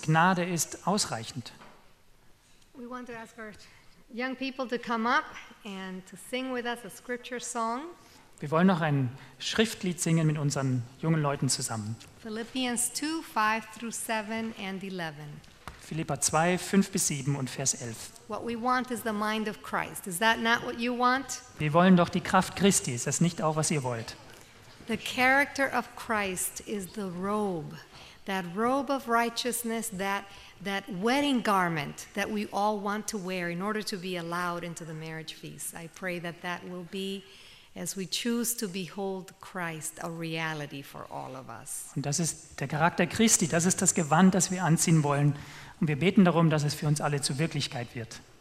Gnade ist ausreichend. We want to ask our young people to come up and to sing with us a scripture song. Wir wollen noch ein Schriftlied singen mit unseren jungen Leuten zusammen. Philippians 2, 5 through 7 and 11. Philipper 2, 5 bis 7 und Vers 11. What we want is the mind of Christ. Is that not what you want? Wir wollen doch die Kraft Christi. Ist das nicht auch, was ihr wollt? The character of Christ is the robe, that robe of righteousness, that wedding garment that we all want to wear in order to be allowed into the marriage feast. I pray that that will be, as we choose to behold Christ, a reality for all of us. Und das ist der Charakter Christi. Das ist das Gewand, das wir anziehen wollen. Und wir beten darum, dass es für uns alle zur Wirklichkeit wird.